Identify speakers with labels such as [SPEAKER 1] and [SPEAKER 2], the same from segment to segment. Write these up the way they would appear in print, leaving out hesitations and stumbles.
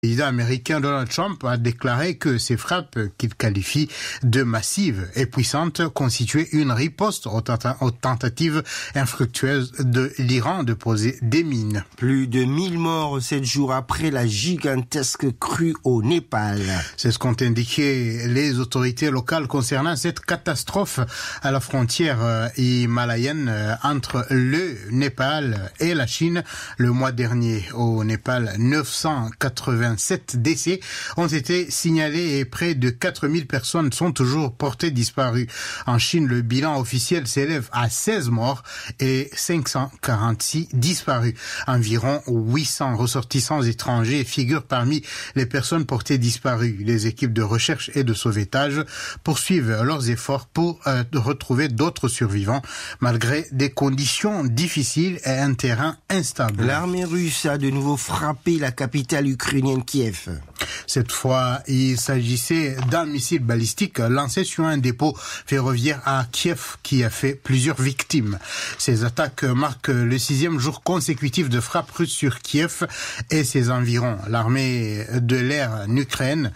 [SPEAKER 1] Le président américain Donald Trump a déclaré que ces frappes, qu'il qualifie de massives et puissantes, constituaient une riposte aux tentatives infructueuses de l'Iran de poser des mines.
[SPEAKER 2] Plus de 1000 morts 7 jours après la gigantesque crue au Népal.
[SPEAKER 1] C'est ce qu'ont indiqué les autorités locales concernant cette catastrophe à la frontière himalayenne entre le Népal et la Chine le mois dernier. Au Népal, 987 décès ont été signalés et près de 4000 personnes sont toujours portées disparues. En Chine, le bilan officiel s'élève à 16 morts et 546 disparus. Environ 800 ressortissants étrangers figurent parmi les personnes portées disparues. Les équipes de recherche et de sauvetage poursuivent leurs efforts pour retrouver d'autres survivants malgré des conditions difficiles et un terrain instable.
[SPEAKER 2] L'armée russe a de nouveau frappé la capitale ukrainienne Kiev.
[SPEAKER 1] Cette fois, il s'agissait d'un missile balistique lancé sur un dépôt ferroviaire à Kiev qui a fait plusieurs victimes. Ces attaques marquent le 6e jour consécutif de frappes russes sur Kiev et ses environs. L'armée de l'air Ukraine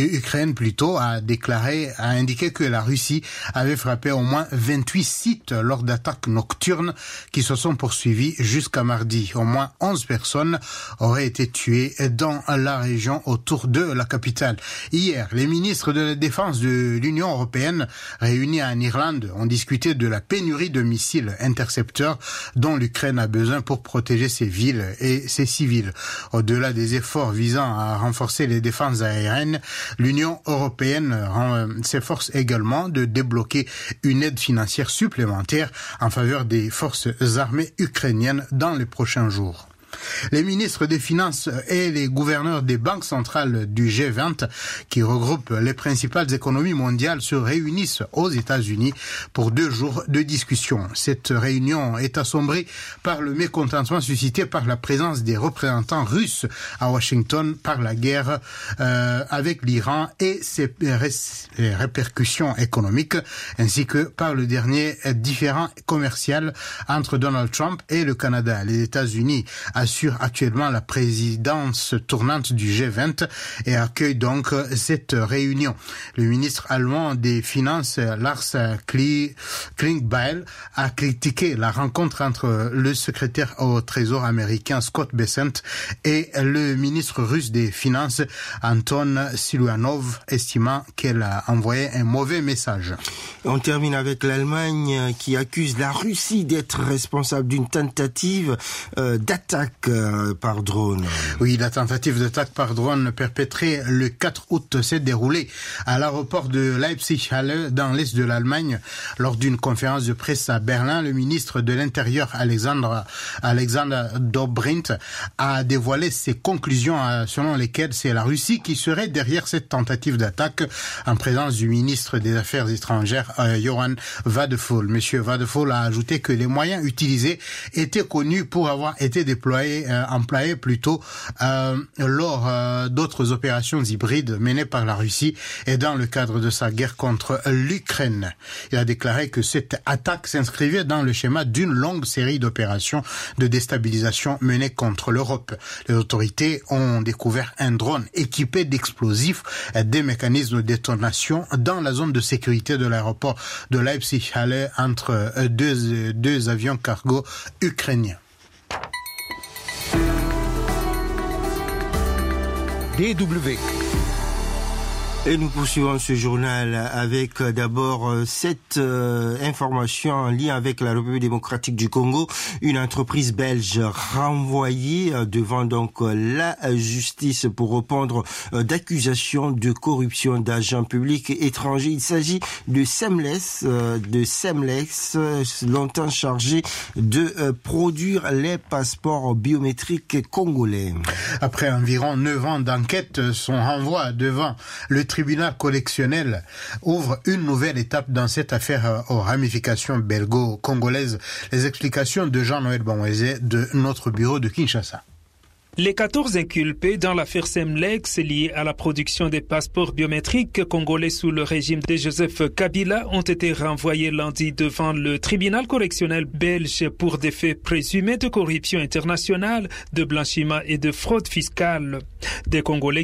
[SPEAKER 1] a indiqué que la Russie avait frappé au moins 28 sites lors d'attaques nocturnes qui se sont poursuivies jusqu'à mardi. Au moins 11 personnes auraient été tuées dans la région autour de la capitale. Hier, les ministres de la Défense de l'Union européenne réunis en Irlande ont discuté de la pénurie de missiles intercepteurs dont l'Ukraine a besoin pour protéger ses villes et ses civils. Au-delà des efforts visant à renforcer les défenses aériennes, l'Union européenne s'efforce également de débloquer une aide financière supplémentaire en faveur des forces armées ukrainiennes dans les prochains jours. Les ministres des Finances et les gouverneurs des banques centrales du G20, qui regroupent les principales économies mondiales, se réunissent aux États-Unis pour 2 jours de discussion. Cette réunion est assombrie par le mécontentement suscité par la présence des représentants russes à Washington par la guerre avec l'Iran et ses répercussions économiques, ainsi que par le dernier différend commercial entre Donald Trump et le Canada. Les États-Unis assure actuellement la présidence tournante du G20 et accueille donc cette réunion. Le ministre allemand des Finances, Lars Klingbeil, a critiqué la rencontre entre le secrétaire au Trésor américain Scott Bessent et le ministre russe des Finances, Anton Siluanov, estimant qu'elle a envoyé un mauvais message.
[SPEAKER 2] On termine avec l'Allemagne qui accuse la Russie d'être responsable d'une tentative d'attaque par drone.
[SPEAKER 1] Oui, la tentative d'attaque par drone perpétrée le 4 août s'est déroulée à l'aéroport de Leipzig-Halle dans l'est de l'Allemagne. Lors d'une conférence de presse à Berlin, le ministre de l'Intérieur Alexander Dobrindt a dévoilé ses conclusions selon lesquelles c'est la Russie qui serait derrière cette tentative d'attaque en présence du ministre des Affaires étrangères Johann Wadephul. Monsieur Wadephul a ajouté que les moyens utilisés étaient connus pour avoir été employés plutôt lors d'autres opérations hybrides menées par la Russie et dans le cadre de sa guerre contre l'Ukraine. Il a déclaré que cette attaque s'inscrivait dans le schéma d'une longue série d'opérations de déstabilisation menées contre l'Europe. Les autorités ont découvert un drone équipé d'explosifs, des mécanismes de détonation dans la zone de sécurité de l'aéroport de Leipzig-Halle entre deux avions cargo ukrainiens.
[SPEAKER 3] DW.
[SPEAKER 2] Et nous poursuivons ce journal avec d'abord cette information en lien avec la République démocratique du Congo. Une entreprise belge renvoyée devant donc la justice pour répondre d'accusations de corruption d'agents publics étrangers. Il s'agit de Semlex, longtemps chargé de produire les passeports biométriques congolais.
[SPEAKER 1] Après environ 9 ans d'enquête, son renvoi devant le tribunal correctionnel ouvre une nouvelle étape dans cette affaire aux ramifications belgo-congolaises. Les explications de Jean-Noël Bamweze de notre bureau de Kinshasa.
[SPEAKER 3] Les 14 inculpés dans l'affaire Semlex liée à la production des passeports biométriques congolais sous le régime de Joseph Kabila ont été renvoyés lundi devant le tribunal correctionnel belge pour des faits présumés de corruption internationale, de blanchiment et de fraude fiscale. Des Congolais